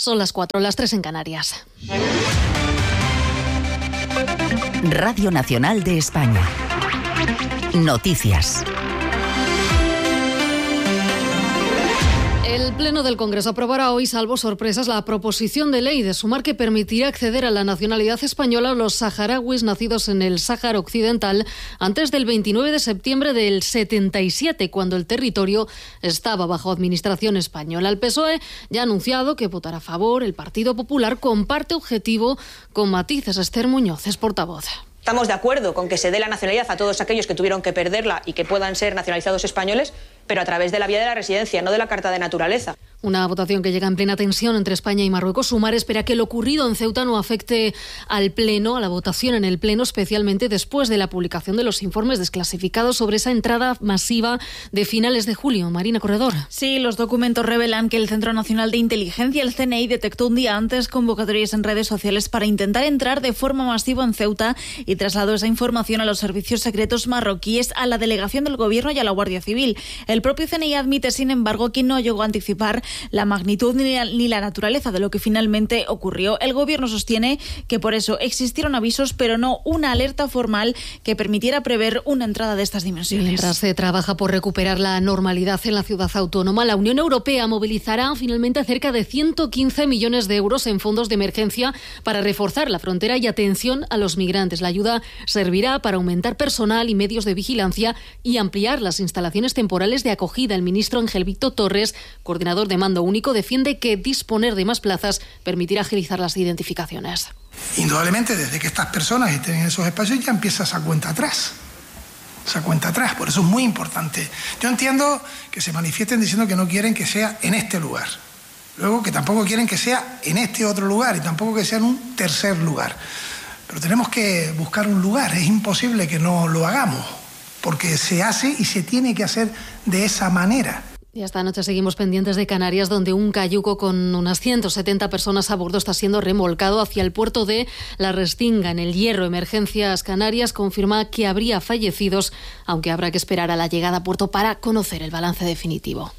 Son las 4, las 3 en Canarias. Radio Nacional de España. Noticias. El Pleno del Congreso aprobará hoy, salvo sorpresas, la proposición de ley de sumar que permitirá acceder a la nacionalidad española a los saharauis nacidos en el Sáhara Occidental antes del 29 de septiembre del 77, cuando el territorio estaba bajo administración española. El PSOE ya ha anunciado que votará a favor. El Partido Popular comparte objetivo con matices. Esther Muñoz es portavoz. Estamos de acuerdo con que se dé la nacionalidad a todos aquellos que tuvieron que perderla y que puedan ser nacionalizados españoles, pero a través de la vía de la residencia, no de la carta de naturaleza. Una votación que llega en plena tensión entre España y Marruecos. Sumar espera que lo ocurrido en Ceuta no afecte al Pleno, a la votación en el Pleno, especialmente después de la publicación de los informes desclasificados sobre esa entrada masiva de finales de julio. Marina Corredor. Sí, los documentos revelan que el Centro Nacional de Inteligencia, el CNI, detectó un día antes convocatorias en redes sociales para intentar entrar de forma masiva en Ceuta y trasladó esa información a los servicios secretos marroquíes, a la delegación del Gobierno y a la Guardia Civil. El propio CNI admite, sin embargo, que no llegó a anticipar la magnitud ni la naturaleza de lo que finalmente ocurrió. El Gobierno sostiene que por eso existieron avisos, pero no una alerta formal que permitiera prever una entrada de estas dimensiones. Mientras se trabaja por recuperar la normalidad en la ciudad autónoma, la Unión Europea movilizará finalmente cerca de 115 millones de euros en fondos de emergencia para reforzar la frontera y atención a los migrantes. La ayuda servirá para aumentar personal y medios de vigilancia y ampliar las instalaciones temporales de acogida. El ministro Ángel Víctor Torres, coordinador de Mando Único, defiende que disponer de más plazas permitirá agilizar las identificaciones. Indudablemente, desde que estas personas estén en esos espacios ya empieza esa cuenta atrás. Por eso es muy importante. Yo entiendo que se manifiesten diciendo que no quieren que sea en este lugar. Luego que tampoco quieren que sea en este otro lugar y tampoco que sea en un tercer lugar. Pero tenemos que buscar un lugar. Es imposible que no lo hagamos, porque se hace y se tiene que hacer de esa manera. Y esta noche seguimos pendientes de Canarias, donde un cayuco con unas 170 personas a bordo está siendo remolcado hacia el puerto de La Restinga, en El Hierro. Emergencias Canarias confirma que habría fallecidos, aunque habrá que esperar a la llegada a puerto para conocer el balance definitivo.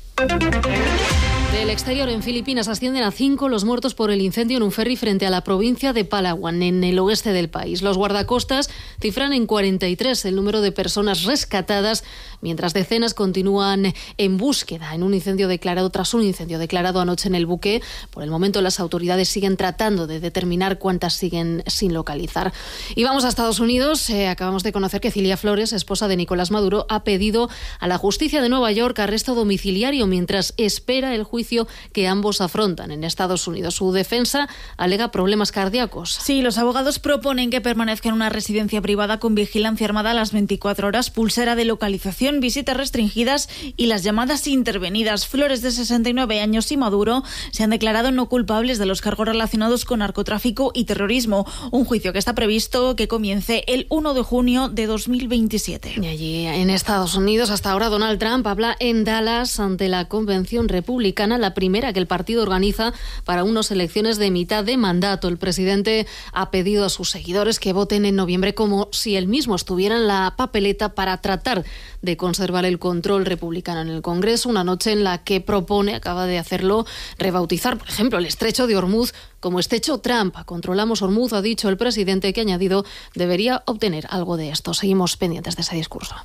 Del exterior, en Filipinas ascienden a 5 los muertos por el incendio en un ferry frente a la provincia de Palawan, en el oeste del país. Los guardacostas cifran en 43 el número de personas rescatadas, mientras decenas continúan en búsqueda tras un incendio declarado anoche en el buque. Por el momento, las autoridades siguen tratando de determinar cuántas siguen sin localizar. Y vamos a Estados Unidos. Acabamos de conocer que Cilia Flores, esposa de Nicolás Maduro, ha pedido a la justicia de Nueva York arresto domiciliario mientras espera el juicio que ambos afrontan en Estados Unidos. Su defensa alega problemas cardíacos. Sí, los abogados proponen que permanezca en una residencia privada con vigilancia armada a las 24 horas, pulsera de localización, visitas restringidas y las llamadas intervenidas. Flores, de 69 años, y Maduro se han declarado no culpables de los cargos relacionados con narcotráfico y terrorismo. Un juicio que está previsto que comience el 1 de junio de 2027. Y allí, en Estados Unidos, hasta ahora Donald Trump habla en Dallas ante la Convención Republicana, la primera que el partido organiza para unas elecciones de mitad de mandato. El presidente ha pedido a sus seguidores que voten en noviembre como si él mismo estuviera en la papeleta para tratar de conservar el control republicano en el Congreso. Una noche en la que acaba de hacerlo, rebautizar, por ejemplo, el estrecho de Hormuz como estrecho Trump. Controlamos Hormuz, ha dicho el presidente, que ha añadido debería obtener algo de esto. Seguimos pendientes de ese discurso.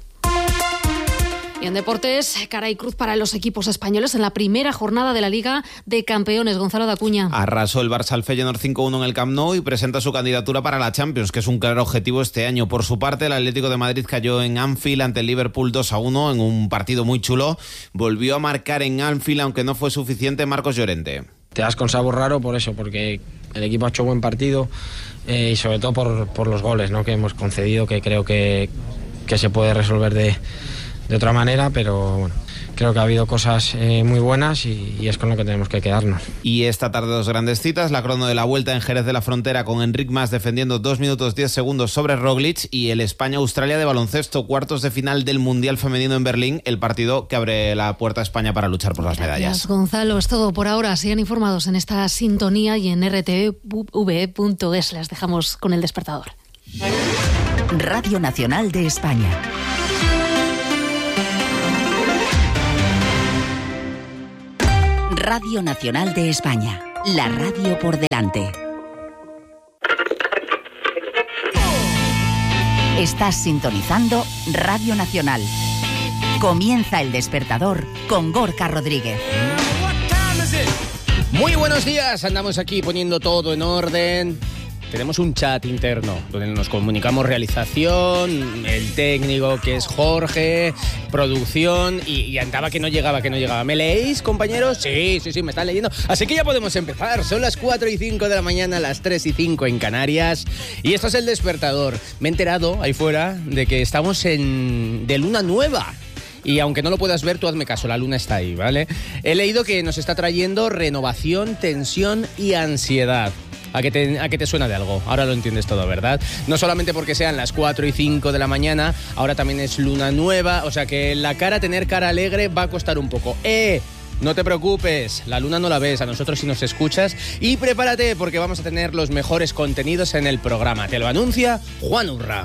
Y en deportes, cara y cruz para los equipos españoles en la primera jornada de la Liga de Campeones. Gonzalo Dacuña. Arrasó el Barça al Feyenoord 5-1 en el Camp Nou y presenta su candidatura para la Champions, que es un claro objetivo este año. Por su parte, el Atlético de Madrid cayó en Anfield ante el Liverpool 2-1 en un partido muy chulo. Volvió a marcar en Anfield, aunque no fue suficiente, Marcos Llorente. Te das con sabor raro por eso, porque el equipo ha hecho buen partido y sobre todo por los goles, ¿no?, que hemos concedido, que creo que se puede resolver de otra manera, pero bueno, creo que ha habido cosas muy buenas y es con lo que tenemos que quedarnos. Y esta tarde 2 grandes citas, la crono de la Vuelta en Jerez de la Frontera con Enric Mas defendiendo 2 minutos 10 segundos sobre Roglic, y el España-Australia de baloncesto, cuartos de final del Mundial Femenino en Berlín, el partido que abre la puerta a España para luchar por las medallas. Gracias, Gonzalo, es todo por ahora. Sigan informados en esta sintonía y en rtv.es. Les dejamos con el despertador. Radio Nacional de España. Radio Nacional de España. La radio por delante. Estás sintonizando Radio Nacional. Comienza El Despertador con Gorka Rodríguez. Muy buenos días, andamos aquí poniendo todo en orden. Tenemos un chat interno donde nos comunicamos realización, el técnico que es Jorge, producción y andaba que no llegaba. ¿Me leéis, compañeros? Sí, me están leyendo. Así que ya podemos empezar. Son las 4:05 de la mañana, las 3:05 en Canarias. Y esto es El Despertador. Me he enterado ahí fuera de que estamos de luna nueva. Y aunque no lo puedas ver, tú hazme caso, la luna está ahí, ¿vale? He leído que nos está trayendo renovación, tensión y ansiedad. ¿A que te suena de algo? Ahora lo entiendes todo, ¿verdad? No solamente porque sean las 4:05 de la mañana, ahora también es luna nueva, o sea que tener cara alegre va a costar un poco. No te preocupes, la luna no la ves, a nosotros sí nos escuchas. Y prepárate porque vamos a tener los mejores contenidos en el programa. Te lo anuncia Juan Urra.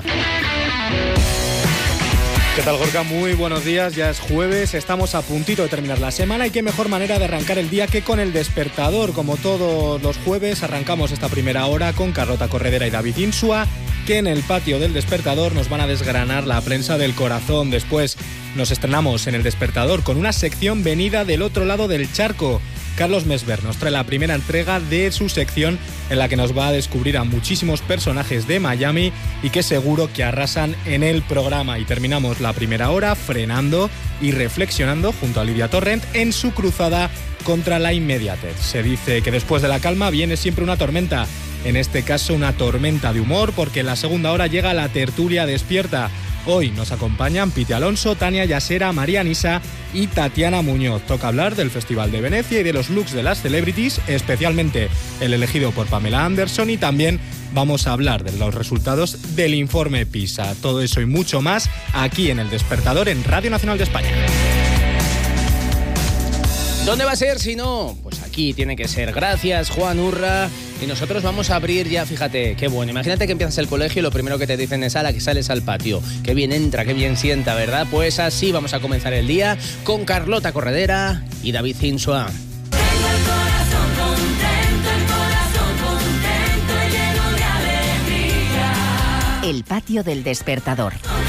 ¿Qué tal, Gorka? Muy buenos días, ya es jueves, estamos a puntito de terminar la semana y qué mejor manera de arrancar el día que con El Despertador. Como todos los jueves, arrancamos esta primera hora con Carlota Corredera y David Insua, que en el patio del Despertador nos van a desgranar la prensa del corazón. Después nos estrenamos en El Despertador con una sección venida del otro lado del charco. Carlos Mesver nos trae la primera entrega de su sección en la que nos va a descubrir a muchísimos personajes de Miami y que seguro que arrasan en el programa. Y terminamos la primera hora frenando y reflexionando junto a Lidia Torrent en su cruzada contra la inmediatez. Se dice que después de la calma viene siempre una tormenta. En este caso una tormenta de humor, porque en la segunda hora llega la tertulia despierta. Hoy nos acompañan Piti Alonso, Tania Yasera, María Nisa y Tatiana Muñoz. Toca hablar del Festival de Venecia y de los looks de las celebrities, especialmente el elegido por Pamela Anderson, y también vamos a hablar de los resultados del informe PISA. Todo eso y mucho más aquí en El Despertador en Radio Nacional de España. ¿Dónde va a ser si no? Pues aquí tiene que ser. Gracias, Juan Urra. Y nosotros vamos a abrir ya, fíjate, qué bueno. Imagínate que empiezas el colegio y lo primero que te dicen es: ala, que sales al patio. Qué bien entra, qué bien sienta, ¿verdad? Pues así vamos a comenzar el día con Carlota Corredera y David Insua. El patio del Despertador.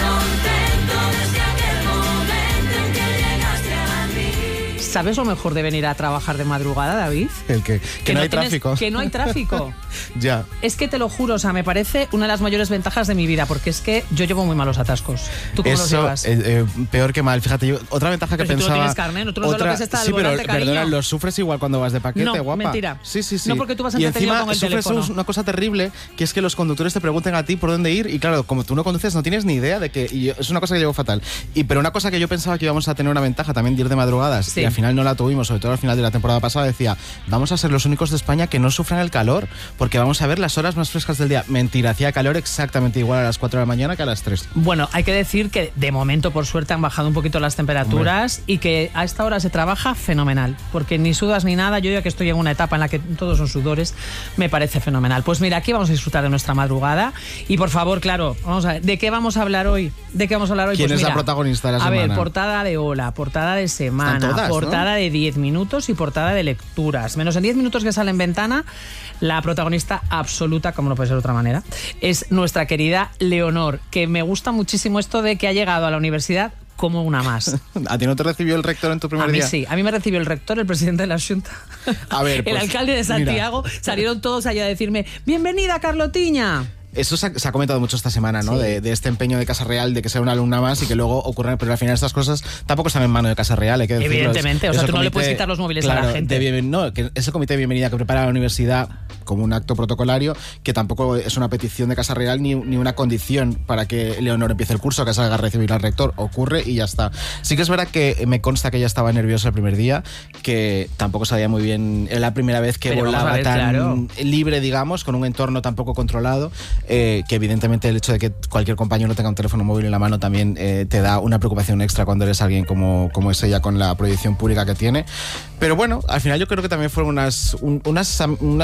¿Sabes lo mejor de venir a trabajar de madrugada, David? ¿El qué? Que no hay tráfico. Que no hay tráfico. Ya. Es que te lo juro, o sea, me parece una de las mayores ventajas de mi vida, porque es que yo llevo muy malos atascos. ¿Tú cómo los llevas? Peor que mal. Fíjate, otra ventaja que pero pensaba... Si tú no tienes carné, tú no sabes lo que es estar al volante, pero, perdona, los sufres igual cuando vas de paquete, no, guapa. Mentira. Sí. No, porque tú vas entretenido con el teléfono. Y encima sufres una cosa terrible, que es que los conductores te pregunten a ti por dónde ir, y claro, como tú no conduces, no tienes ni idea de que... Y es una cosa que llevo fatal. Pero una cosa que yo pensaba que íbamos a tener una ventaja también de ir de madrugadas, sí, y al final no la tuvimos, sobre todo al final de la temporada pasada, decía, vamos a ser los únicos de España que no sufran el calor, porque vamos a ver las horas más frescas del día. Mentira, hacía calor exactamente igual a las 4 de la mañana que a las 3. Bueno, hay que decir que de momento, por suerte, han bajado un poquito las temperaturas. Hombre. Y que a esta hora se trabaja fenomenal, porque ni sudas ni nada. Yo ya que estoy en una etapa en la que todos son sudores, me parece fenomenal. Pues mira, aquí vamos a disfrutar de nuestra madrugada y por favor, claro, vamos a ver, ¿de qué vamos a hablar hoy? ¿Quién pues es la protagonista de la semana? A ver, portada de Hola, portada de Semana, todas, portada, ¿no?, de 10 minutos y portada de lecturas. Menos en 10 minutos que sale en Ventana, la protagonista absoluta, como no puede ser de otra manera, es nuestra querida Leonor, que me gusta muchísimo esto de que ha llegado a la universidad como una más. ¿A ti no te recibió el rector en tu primer día? A mí sí, a mí me recibió el rector, el presidente de la Xunta, a ver, pues, el alcalde de Santiago, mira. Salieron todos allá a decirme, bienvenida, Carlotiña. Eso se ha comentado mucho esta semana, ¿no? Sí. De este empeño de Casa Real de que sea una alumna más y que luego ocurran, pero al final estas cosas tampoco están en mano de Casa Real, hay que decirlo. Evidentemente, o sea, tú no le puedes quitar los móviles, claro, a la gente. No, que es el comité de bienvenida que prepara la universidad como un acto protocolario, que tampoco es una petición de Casa Real ni una condición para que Leonor empiece el curso, que salga a recibir al rector. Ocurre y ya está. Sí que es verdad que me consta que ella estaba nerviosa el primer día, que tampoco sabía muy bien, era la primera vez que volaba tan libre, digamos, con un entorno tan poco controlado, que evidentemente el hecho de que cualquier compañero tenga un teléfono móvil en la mano también te da una preocupación extra cuando eres alguien como es ella, con la proyección pública que tiene. Pero bueno, al final yo creo que también fueron unas imágenes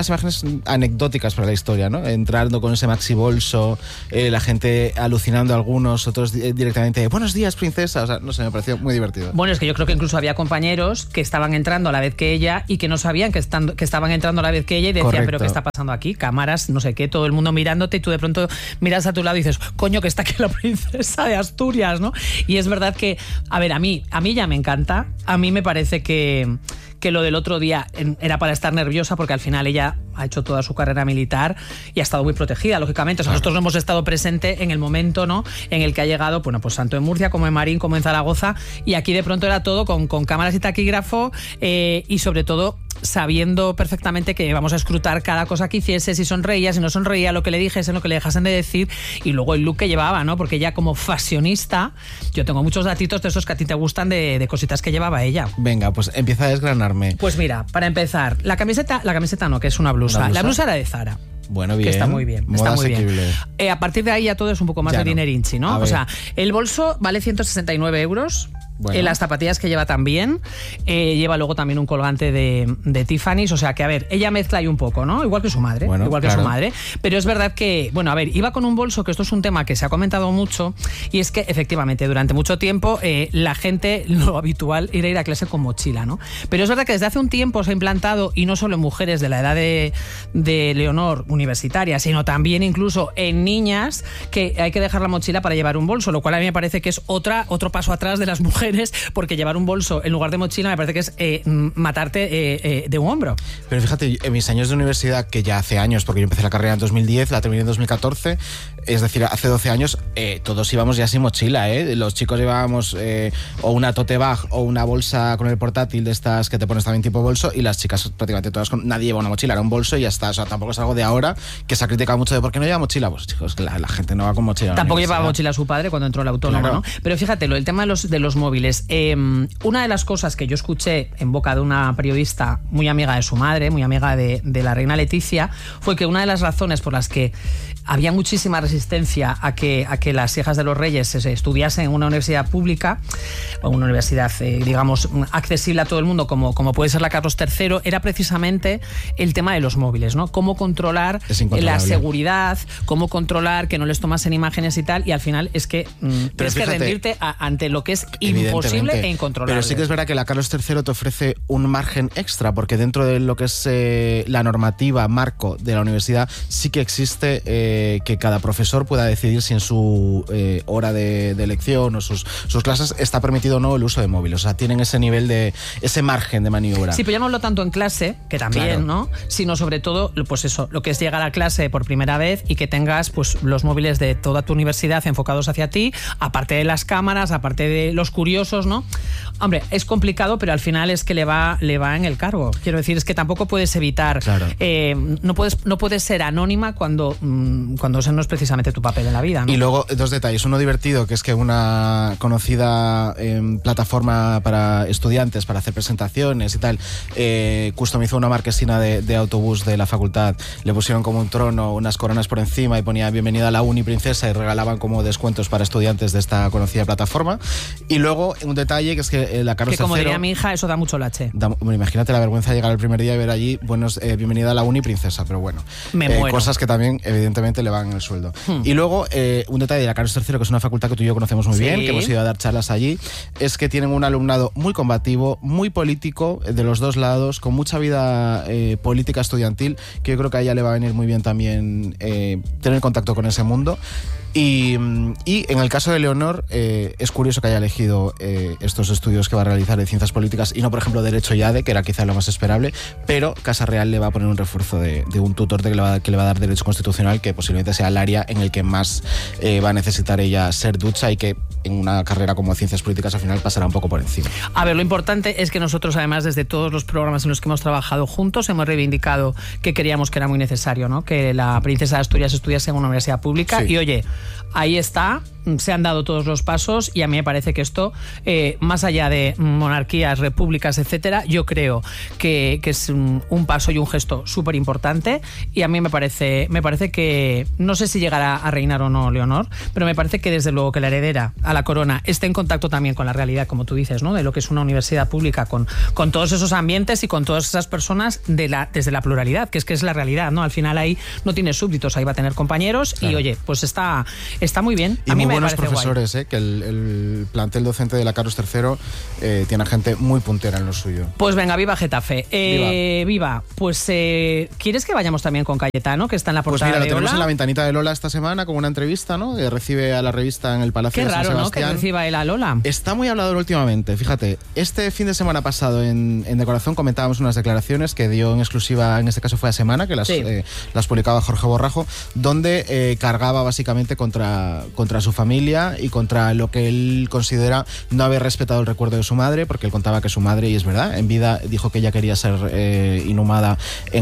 anecdóticas para la historia, ¿no? Entrando con ese maxi bolso, la gente alucinando, algunos, otros directamente, buenos días, princesa. O sea, no sé, me pareció muy divertido. Bueno, es que yo creo que incluso había compañeros que estaban entrando a la vez que ella y que no sabían que estaban entrando a la vez que ella y decían, correcto, pero ¿qué está pasando aquí? Cámaras, no sé qué, todo el mundo mirándote y tú de pronto miras a tu lado y dices, coño, que está aquí la princesa de Asturias, ¿no? Y es verdad que, a ver, a mí ya me encanta, a mí me parece que lo del otro día era para estar nerviosa porque al final ella ha hecho toda su carrera militar y ha estado muy protegida, lógicamente. O sea, nosotros no hemos estado presentes en el momento, ¿no?, en el que ha llegado, bueno, pues tanto en Murcia como en Marín, como en Zaragoza, y aquí de pronto era todo con cámaras y taquígrafo y sobre todo sabiendo perfectamente que vamos a escrutar cada cosa que hiciese, si sonreía, si no sonreía, lo que le dijesen, lo que le dejasen de decir, y luego el look que llevaba, ¿no? Porque ella como fashionista, yo tengo muchos datitos de esos que a ti te gustan de cositas que llevaba ella. Venga, pues empieza a desgranarme. Pues mira, para empezar, la camiseta no, que es una blusa. La blusa era de Zara. Bueno, bien. Que está muy bien. Moda está muy asequible. bien. A partir de ahí ya todo es un poco más de dinerinchi, ¿no? O sea, el bolso vale 169 euros. Bueno. Las zapatillas que lleva también, lleva luego también un colgante de Tiffany's, o sea que, a ver, ella mezcla ahí un poco, ¿no? Igual que su madre, su madre, pero es verdad que, bueno, a ver, iba con un bolso, que esto es un tema que se ha comentado mucho, y es que efectivamente durante mucho tiempo la gente, lo habitual era ir a clase con mochila, ¿no? Pero es verdad que desde hace un tiempo se ha implantado, y no solo en mujeres de la edad de Leonor universitaria, sino también incluso en niñas, que hay que dejar la mochila para llevar un bolso, lo cual a mí me parece que es otro paso atrás de las mujeres, porque llevar un bolso en lugar de mochila me parece que es matarte de un hombro. Pero fíjate, en mis años de universidad, que ya hace años, porque yo empecé la carrera en 2010, la terminé en 2014, es decir, hace 12 años, todos íbamos ya sin mochila, ¿eh? Los chicos llevábamos o una tote bag o una bolsa con el portátil de estas que te pones también tipo bolso, y las chicas prácticamente todas, nadie lleva una mochila, era un bolso y ya está. O sea, tampoco es algo de ahora que se ha criticado mucho de por qué no lleva mochila. Pues chicos, que la gente no va con mochila. Tampoco llevaba mochila su padre cuando entró el autónomo, claro, ¿no? Pero fíjate, el tema de los móviles. Una de las cosas que yo escuché en boca de una periodista muy amiga de su madre, muy amiga de la reina Leticia, fue que una de las razones por las que había muchísima resistencia a que las hijas de los reyes estudiasen en una universidad pública, o una universidad, digamos, accesible a todo el mundo, como puede ser la Carlos III, era precisamente el tema de los móviles, ¿no? Cómo controlar la seguridad, cómo controlar que no les tomasen imágenes y tal, y al final es que tienes que rendirte ante lo que es imposible e incontrolable. Pero sí que es verdad que la Carlos III te ofrece un margen extra, porque dentro de lo que es la normativa marco de la universidad sí que existe que cada profesor pueda decidir si en su hora de lección o sus clases está permitido o no el uso de móviles. O sea, tienen ese nivel ese margen de maniobra. Sí, pero ya no hablo tanto en clase, que también, claro, ¿no? Sino sobre todo, pues eso, lo que es llegar a clase por primera vez y que tengas pues los móviles de toda tu universidad enfocados hacia ti, aparte de las cámaras, aparte de los curiosos, ¿no? Hombre, es complicado, pero al final es que le va en el cargo. Quiero decir, es que tampoco puedes evitar, claro, no puedes ser anónima cuando ese no es precisamente tu papel en la vida, ¿no? Y luego, dos detalles. Uno divertido, que es que una conocida plataforma para estudiantes, para hacer presentaciones y tal, customizó una marquesina de autobús de la facultad, le pusieron como un trono, unas coronas por encima y ponía bienvenida a la uni princesa, y regalaban como descuentos para estudiantes de esta conocida plataforma. Y luego, un detalle, que es que la Carlos III... Que como diría mi hija, eso da mucho lache. Imagínate la vergüenza de llegar el primer día y ver allí, bienvenida a la uni princesa, pero bueno. Me muero. Cosas que también, evidentemente, le van en el sueldo. Y luego, un detalle de la Carlos III, que es una facultad que tú y yo conocemos muy bien, que hemos ido a dar charlas allí, es que tienen un alumnado muy combativo, muy político, de los dos lados, con mucha vida política estudiantil, que yo creo que a ella le va a venir muy bien también tener contacto con ese mundo. Y en el caso de Leonor, es curioso que haya elegido estos estudios que va a realizar de ciencias políticas y no, por ejemplo, Derecho y ADE, que era quizá lo más esperable, pero Casa Real le va a poner un refuerzo de un tutor que le va a dar Derecho Constitucional, que posiblemente sea el área en el que más va a necesitar ella ser ducha, y que en una carrera como Ciencias Políticas al final pasará un poco por encima. A ver, lo importante es que nosotros, además, desde todos los programas en los que hemos trabajado juntos, hemos reivindicado que queríamos que era muy necesario, ¿no?, que la princesa de Asturias estudiase en una universidad pública. Sí. Y oye, ahí está, se han dado todos los pasos, y a mí me parece que esto, más allá de monarquías, repúblicas, etcétera, yo creo que es un paso y un gesto súper importante, y a mí me parece que, no sé si llegará a reinar o no Leonor, pero me parece que desde luego que la heredera a la corona esté en contacto también con la realidad, como tú dices, ¿no? De lo que es una universidad pública, con todos esos ambientes y con todas esas personas desde la pluralidad, que es la realidad, ¿no? Al final ahí no tiene súbditos, ahí va a tener compañeros, claro. Y oye, pues está muy bien. Y a mí muy buenos profesores, que el plantel docente de la Carlos III tiene gente muy puntera en lo suyo. Pues venga, viva Getafe. Viva. Pues ¿quieres que vayamos también con Cayetano, que está en la portada de Lola? Pues mira, lo tenemos en la ventanita de Lola esta semana con una entrevista, ¿no? Recibe a la revista en el Palacio de San Sebastián. Qué raro, ¿no? Que reciba él a Lola. Está muy hablador últimamente, fíjate. Este fin de semana pasado en De Corazón comentábamos unas declaraciones que dio en exclusiva, en este caso fue a Semana, que las publicaba Jorge Borrajo, donde cargaba básicamente contra su familia y contra lo que él considera no haber respetado el recuerdo de su madre, porque él contaba que su madre, y es verdad, en vida dijo que ella quería ser inhumada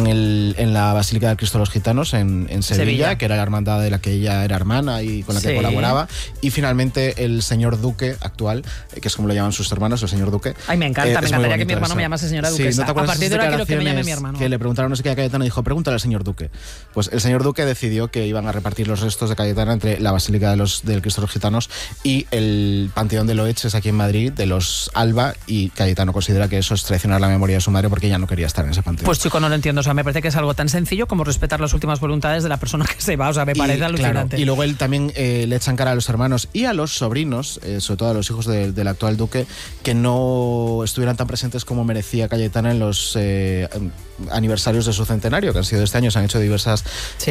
en la Basílica del Cristo de los Gitanos en Sevilla, que era la hermandad de la que ella era hermana y con la que colaboraba, y finalmente el señor Duque actual, que es como lo llaman sus hermanos, el señor Duque. Ay, me encantaría que mi hermano me llamase señora Duque. Sí, ¿no te acuerdas? A partir de ahora quiero que me llame mi hermano. Que le preguntaron no sé qué a Cayetano y dijo, pregúntale al señor Duque. Pues el señor Duque decidió que iban a repartir los restos de Cayetano entre la Basílica del Cristo de los Gitanos y el Panteón de Loeches aquí en Madrid, de los Alba, y Cayetano considera que eso es traicionar la memoria de su madre porque ella no quería estar en ese panteón. Pues chico, no lo entiendo, o sea, me parece que es algo tan sencillo como respetar las últimas voluntades de la persona que se va, o sea, me parece alucinante. Claro, y luego él también le echan cara a los hermanos y a los sobrinos, sobre todo a los hijos del actual duque, que no estuvieran tan presentes como merecía Cayetana en los aniversarios de su centenario, que han sido este año, se han hecho diversas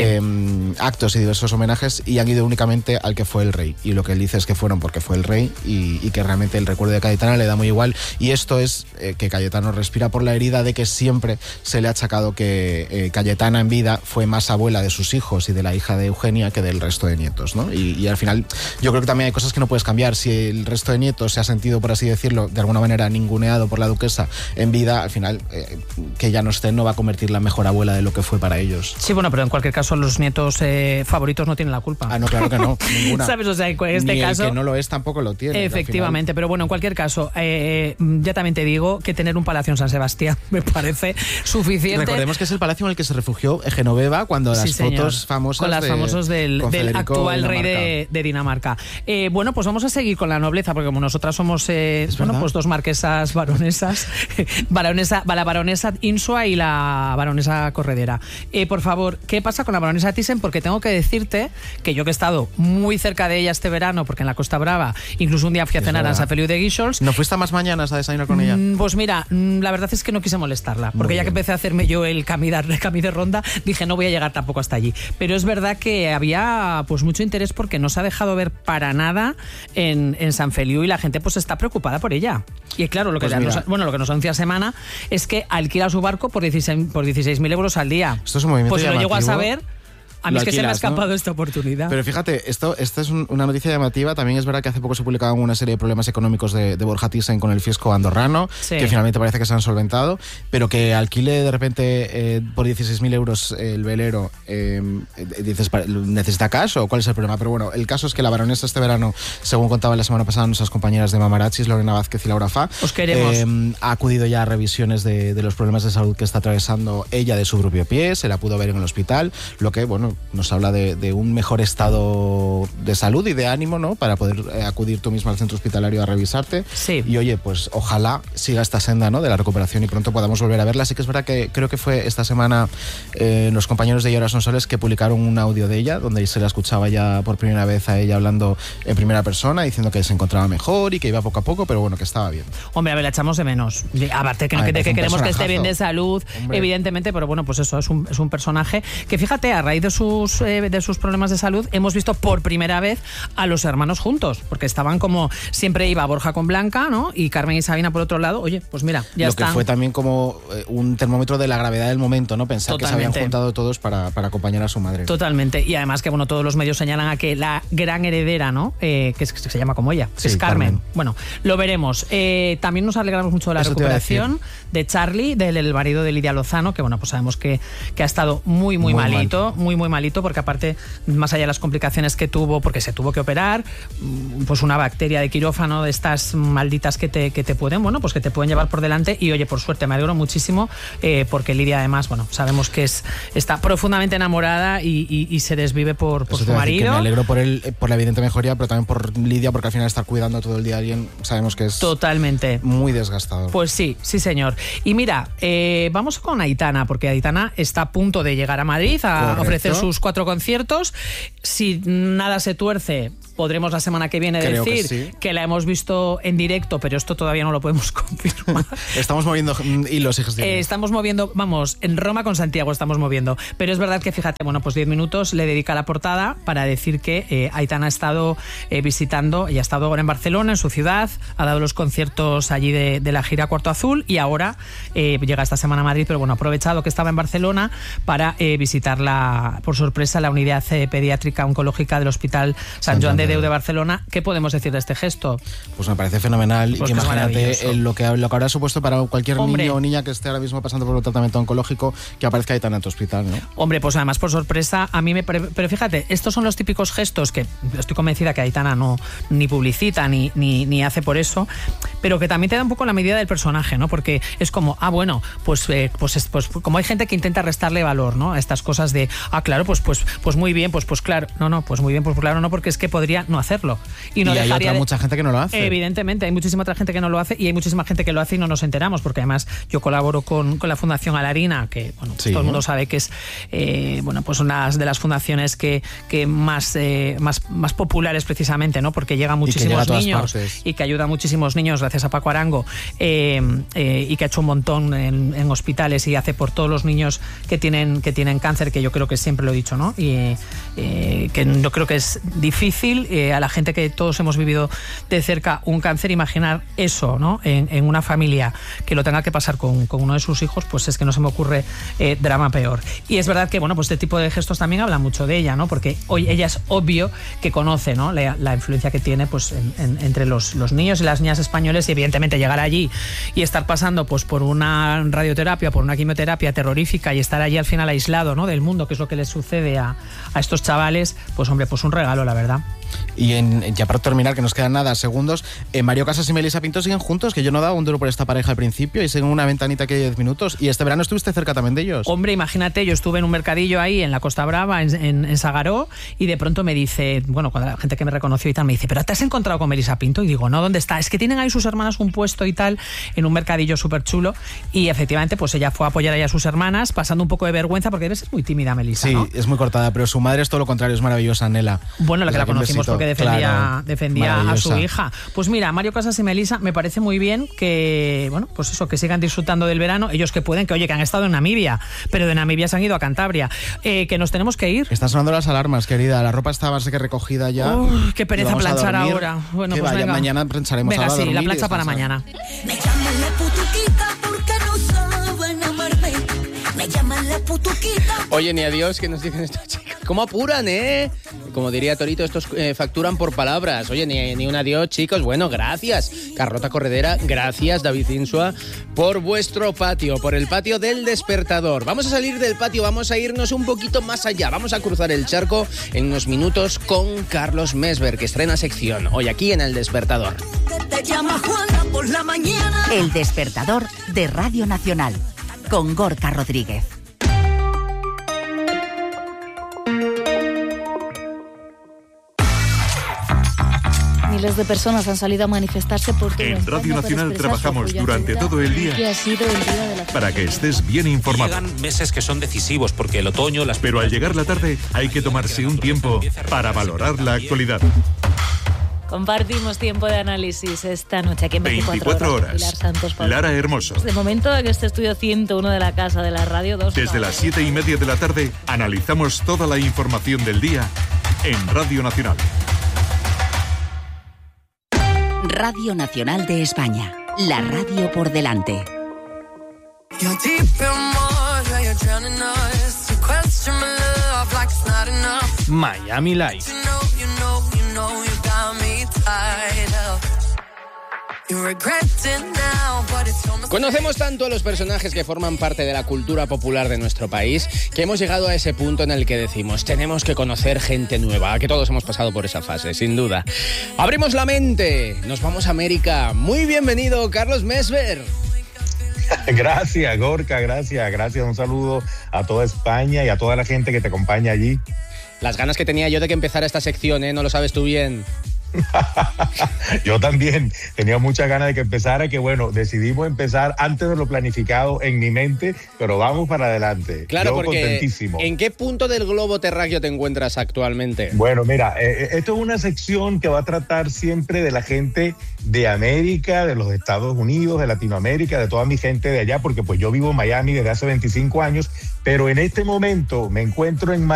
actos y diversos homenajes y han ido únicamente al que fue el rey. Y lo que él dice es que fueron porque fue el rey y que realmente el recuerdo de Cayetana le da muy igual. Y esto es que Cayetano respira por la herida de que siempre se le ha achacado que Cayetana en vida fue más abuela de sus hijos y de la hija de Eugenia que del resto de nietos, ¿no? Y al final yo creo que también hay cosas que no puedes cambiar. Si el resto de nietos se ha sentido, por así decirlo, de alguna manera ninguneado por la duquesa en vida, al final que ya no esté no va a convertirla en mejor abuela de lo que fue para ellos. Sí, bueno, pero en cualquier caso los nietos favoritos no tienen la culpa. Ah, no, claro que no, ninguna. ¿Sabes? O sea, en este ni caso... el que no lo es tampoco lo tiene. Efectivamente, pero bueno, en cualquier caso, ya también te digo que tener un palacio en San Sebastián me parece suficiente. Recordemos que es el palacio en el que se refugió Genoveva cuando las fotos famosas con las famosos del actual rey de Dinamarca. Bueno, pues vamos a seguir con la nobleza, porque como nosotras somos pues dos marquesas baronesas, la baronesa Insua y la baronesa Corredera. Por favor, ¿qué pasa con la baronesa Thyssen? Porque tengo que decirte que yo que he estado muy cerca de ella este verano, porque en la Costa Brava, incluso un día fui a cenar a San Feliu de Guíxols. ¿No fuiste más mañanas a desayunar con ella? Pues mira, la verdad es que no quise molestarla, porque ya que empecé a hacerme yo el camí de ronda, dije no voy a llegar tampoco hasta allí. Pero es verdad que había pues mucho interés porque no se ha dejado ver para nada en San Feliu y la gente pues está preocupada por ella. Y claro, lo que nos anuncia Semana es que alquila su barco por 16.000 euros al día. Esto es un movimiento pues si lo llego a saber... A mí es que se me ha escapado, ¿no? esta oportunidad. Pero fíjate, esta es una noticia llamativa. También es verdad que hace poco se publicaban una serie de problemas económicos de Borja Thyssen con el fisco andorrano, que finalmente parece que se han solventado, pero que alquile de repente por 16.000 euros el velero, dices, ¿necesita cash o cuál es el problema? Pero bueno, el caso es que la baronesa este verano, según contaban la semana pasada nuestras compañeras de Mamarachis, Lorena Vázquez y Laura Fa, os queremos. Ha acudido ya a revisiones de los problemas de salud que está atravesando ella de su propio pie, se la pudo ver en el hospital, lo que, bueno, nos habla de un mejor estado de salud y de ánimo, ¿no? Para poder acudir tú mismo al centro hospitalario a revisarte. Sí. Y oye, pues ojalá siga esta senda, ¿no? De la recuperación y pronto podamos volver a verla. Así que es verdad que creo que fue esta semana los compañeros de Lloras Son Soles que publicaron un audio de ella, donde se la escuchaba ya por primera vez a ella hablando en primera persona, diciendo que se encontraba mejor y que iba poco a poco, pero bueno, que estaba bien. Hombre, a ver, la echamos de menos. Aparte que queremos que esté bien de salud, hombre, evidentemente, pero bueno, pues eso, es un personaje que, fíjate, a raíz de sus problemas de salud, hemos visto por primera vez a los hermanos juntos, porque estaban como siempre iba Borja con Blanca, ¿no? Y Carmen y Sabina por otro lado. Oye, pues mira, ya está. Lo que fue también como un termómetro de la gravedad del momento, ¿no? Pensar Totalmente. Que se habían juntado todos para acompañar a su madre. Totalmente. Y además que, bueno, todos los medios señalan a que la gran heredera, ¿no? Que se llama como ella, sí, es Carmen. Bueno, lo veremos. También nos alegramos mucho de la recuperación de Charlie, del marido de Lidia Lozano, que bueno, pues sabemos que ha estado muy malito, muy muy malito porque aparte, más allá de las complicaciones que tuvo, porque se tuvo que operar, pues una bacteria de quirófano de estas malditas que te pueden, bueno, pues que te pueden llevar por delante. Y oye, por suerte, me alegro muchísimo porque Lidia además, bueno, sabemos que está profundamente enamorada y se desvive por su marido. Me alegro por la evidente mejoría, pero también por Lidia, porque al final estar cuidando todo el día a alguien, sabemos que es totalmente muy desgastado. Pues sí, señor. Y mira, vamos con Aitana, porque Aitana está a punto de llegar a Madrid a ofrecer sus 4 conciertos. Si nada se tuerce, podremos la semana que viene decir que la hemos visto en directo, pero esto todavía no lo podemos confirmar. Estamos moviendo hilos y gestiones. Estamos moviendo, vamos, en Roma con Santiago estamos moviendo. Pero es verdad que, fíjate, bueno, pues 10 minutos le dedica la portada para decir que Aitana ha estado visitando y ha estado ahora en Barcelona, en su ciudad, ha dado los conciertos allí de la gira Cuarto Azul y ahora llega esta semana a Madrid, pero bueno, ha aprovechado que estaba en Barcelona para visitar por sorpresa la unidad pediátrica oncológica del Hospital Sant Joan de Déu de Barcelona. ¿Qué podemos decir de este gesto? Pues me parece fenomenal. Pues y imagínate lo que habrá supuesto para cualquier niño o niña que esté ahora mismo pasando por un tratamiento oncológico que aparezca Aitana en tu hospital, ¿no? Hombre, pues además por sorpresa, a mí pero fíjate, estos son los típicos gestos que estoy convencida que Aitana no ni publicita ni hace por eso, pero que también te da un poco la medida del personaje, ¿no? Porque es como, bueno, pues como hay gente que intenta restarle valor, ¿no? A estas cosas de, claro, pues muy bien, pues claro, pues muy bien, pues claro, no, porque es que podría no hacerlo. Y hay mucha gente que no lo hace. Evidentemente, hay muchísima otra gente que no lo hace y hay muchísima gente que lo hace y no nos enteramos, porque además yo colaboro con la Fundación Alarina, que bueno, pues todo el mundo sabe que es pues una de las fundaciones que más populares precisamente, ¿no? Porque llega a muchísimos niños y que ayuda a muchísimos niños gracias a Paco Arango y que ha hecho un montón en hospitales y hace por todos los niños que tienen cáncer, que yo creo que siempre lo he dicho, ¿no? Y que yo creo que es difícil a la gente que todos hemos vivido de cerca un cáncer, imaginar eso, ¿no? En una familia que lo tenga que pasar con uno de sus hijos, pues es que no se me ocurre drama peor. Y es verdad que, bueno, pues este tipo de gestos también habla mucho de ella, ¿no? Porque hoy ella es obvio que conoce, ¿no? La influencia que tiene pues entre los niños y las niñas españoles, y evidentemente llegar allí y estar pasando pues por una radioterapia, por una quimioterapia terrorífica y estar allí al final aislado, ¿no? Del mundo, que es lo que les sucede a estos chavales, pues hombre, pues un regalo, la verdad. Y ya para terminar, que nos quedan segundos, Mario Casas y Melissa Pinto siguen juntos, que yo no daba un duro por esta pareja al principio y siguen una ventanita que hay 10 minutos. Y este verano estuviste cerca también de ellos. Hombre, imagínate, yo estuve en un mercadillo ahí en la Costa Brava, en Sagaró, y de pronto me dice, bueno, cuando la gente que me reconoció y tal, me dice, ¿pero te has encontrado con Melissa Pinto? Y digo, no, ¿dónde está? Es que tienen ahí sus hermanas un puesto y tal, en un mercadillo súper chulo. Y efectivamente, pues ella fue a apoyar ahí a sus hermanas, pasando un poco de vergüenza, porque debe ser muy tímida Melissa, sí, ¿no? Es muy cortada, pero su madre es todo lo contrario, es maravillosa, Nela. Bueno, la que la conocimos porque defendía a su hija. Pues mira, Mario Casas y Melissa, me parece muy bien que, bueno, pues eso, que sigan disfrutando del verano, ellos que pueden, que oye, que han estado en Namibia, pero de Namibia se han ido a Cantabria, que nos tenemos que ir. Están sonando las alarmas, querida, la ropa está más que recogida ya. Qué pereza planchar ahora. Bueno, pues venga. Mañana plancharemos. Venga, sí, la plancha para mañana. Me llaman la putuquita porque no saben amarme. Me llaman la putuquita. Oye, ni adiós, que nos dicen estos chicos. ¿Cómo apuran, Como diría Torito, estos facturan por palabras. Oye, ni un adiós, chicos. Bueno, gracias. Carlota Corredera, gracias, David Insua, por vuestro patio, por el patio del Despertador. Vamos a salir del patio, vamos a irnos un poquito más allá. Vamos a cruzar el charco en unos minutos con Carlos Mesver, que estrena sección hoy aquí en El Despertador. Te llama Juana por la mañana. El Despertador de Radio Nacional, con Gorka Rodríguez. Miles de personas han salido a manifestarse por... En Radio Nacional trabajamos durante todo el día para que estés bien informado. Llegan meses que son decisivos porque el otoño... Pero al llegar la tarde hay que tomarse un tiempo para valorar la actualidad. Compartimos tiempo de análisis esta noche aquí en 24 horas. Pilar Santos, Lara Hermoso. De momento, en este estudio 101 de la Casa de la Radio 2. Desde las 7:30 de la tarde analizamos toda la información del día en Radio Nacional. Radio Nacional de España, la radio por delante. Miami Live. Conocemos tanto a los personajes que forman parte de la cultura popular de nuestro país que hemos llegado a ese punto en el que decimos, tenemos que conocer gente nueva, que todos hemos pasado por esa fase, sin duda. Abrimos la mente, nos vamos a América. Muy bienvenido, Carlos Mesver. Gracias, Gorka, gracias. Un saludo a toda España y a toda la gente que te acompaña allí. Las ganas que tenía yo de que empezara esta sección, ¿no lo sabes tú bien? Yo también tenía muchas ganas de que empezara, que bueno, decidimos empezar antes de lo planificado en mi mente, pero vamos para adelante. Claro, yo porque contentísimo. ¿En qué punto del globo terráqueo te encuentras actualmente? Bueno, mira, esto es una sección que va a tratar siempre de la gente de América, de los Estados Unidos, de Latinoamérica, de toda mi gente de allá, porque pues yo vivo en Miami desde hace 25 años, pero en este momento me encuentro en